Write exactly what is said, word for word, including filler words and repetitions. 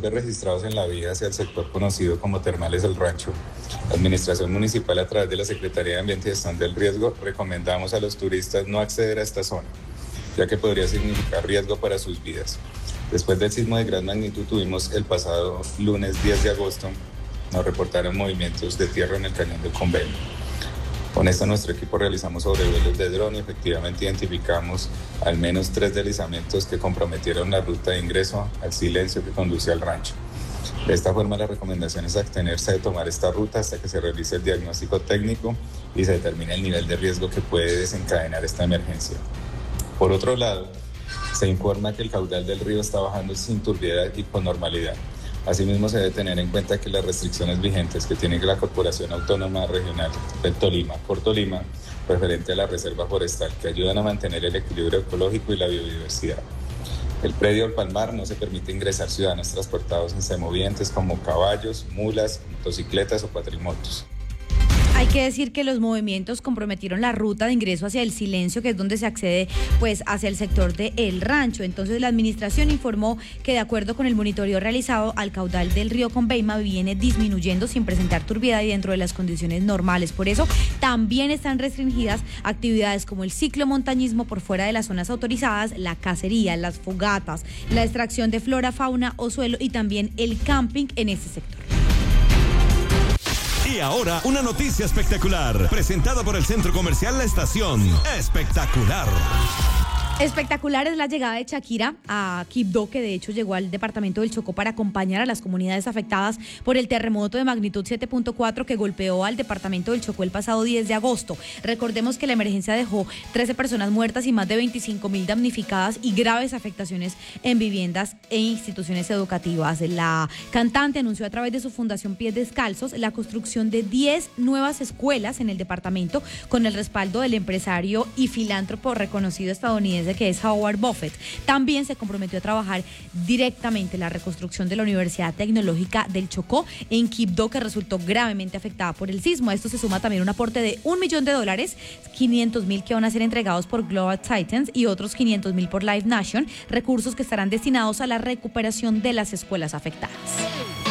derrumbes registrados en la vía hacia el sector conocido como Termales del Rancho, la Administración Municipal, a través de la Secretaría de Ambiente y Gestión del Riesgo, recomendamos a los turistas no acceder a esta zona, ya que podría significar riesgo para sus vidas. Después del sismo de gran magnitud tuvimos el pasado lunes diez de agosto, nos reportaron movimientos de tierra en el cañón del Convenio. Con esto nuestro equipo realizamos sobrevuelos de dron y efectivamente identificamos al menos tres deslizamientos que comprometieron la ruta de ingreso al silencio que conduce al rancho. De esta forma, la recomendación es abstenerse de tomar esta ruta hasta que se realice el diagnóstico técnico y se determine el nivel de riesgo que puede desencadenar esta emergencia. Por otro lado, se informa que el caudal del río está bajando sin turbiedad y con normalidad. Asimismo, se debe tener en cuenta que las restricciones vigentes que tiene la Corporación Autónoma Regional del Tolima, por Tolima, referente a la reserva forestal, que ayudan a mantener el equilibrio ecológico y la biodiversidad. El predio del Palmar no se permite ingresar ciudadanos transportados en semovientes como caballos, mulas, motocicletas o cuatrimotos. Hay que decir que los movimientos comprometieron la ruta de ingreso hacia el silencio, que es donde se accede pues hacia el sector de El Rancho. Entonces la administración informó que de acuerdo con el monitoreo realizado, al caudal del río Conveima viene disminuyendo sin presentar turbiedad y dentro de las condiciones normales. Por eso también están restringidas actividades como el ciclomontañismo por fuera de las zonas autorizadas, la cacería, las fogatas, la extracción de flora, fauna o suelo y también el camping en este sector. Y ahora, una noticia espectacular, presentada por el Centro Comercial La Estación. Espectacular. Espectacular es la llegada de Shakira a Quibdó, que de hecho llegó al departamento del Chocó para acompañar a las comunidades afectadas por el terremoto de magnitud siete punto cuatro que golpeó al departamento del Chocó el pasado diez de agosto. Recordemos que la emergencia dejó trece personas muertas y más de veinticinco mil damnificadas y graves afectaciones en viviendas e instituciones educativas. La cantante anunció a través de su fundación Pies Descalzos la construcción de diez nuevas escuelas en el departamento con el respaldo del empresario y filántropo reconocido estadounidense que es Howard Buffett. También se comprometió a trabajar directamente la reconstrucción de la Universidad Tecnológica del Chocó en Quibdó, que resultó gravemente afectada por el sismo. A esto se suma también un aporte de un millón de dólares, quinientos mil que van a ser entregados por Global Titans y otros quinientos mil por Live Nation, recursos que estarán destinados a la recuperación de las escuelas afectadas.